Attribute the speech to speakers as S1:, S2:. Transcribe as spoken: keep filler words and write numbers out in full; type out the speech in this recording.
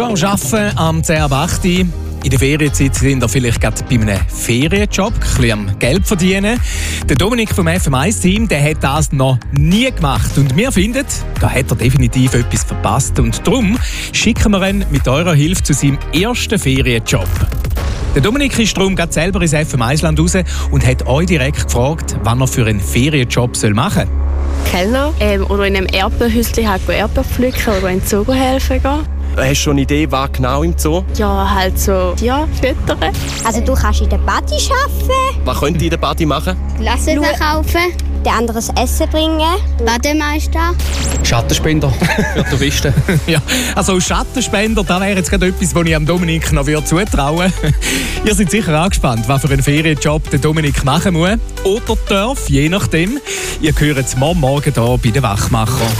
S1: Am Arbeiten am C H acht. In der Ferienzeit sind wir vielleicht gerade bei einem Ferienjob, ein bisschen am Geld verdienen. Der Dominik vom F M eins Team, der hat das noch nie gemacht. Und wir finden, da hat er definitiv etwas verpasst. Und darum schicken wir ihn mit eurer Hilfe zu seinem ersten Ferienjob. Der Dominik ist darum gerade selber ins F M eins Land raus und hat euch direkt gefragt, was er für einen Ferienjob machen soll.
S2: Kellner ähm, oder in einem Erdbeerhäuschen halt Erdbeer pflücken oder in den Zoo helfen gehen.
S3: Hast du schon eine Idee, was genau im Zoo?
S2: Ja, halt so Tiere füttern.
S4: Also du kannst in der Party arbeiten.
S3: Was könnt ihr in der Party machen?
S4: Gläser verkaufen. Den anderen das Essen bringen. Bademeister.
S5: Schattenspender für Touristen.
S1: Ja, also Schattenspender, das wäre jetzt gerade etwas, was ich am Dominik noch zutrauen würde. Ihr seid sicher angespannt, was für einen Ferienjob der Dominik machen muss. Oder darf, je nachdem. Ihr hört es morgen Morgen hier bei den Wachmachern.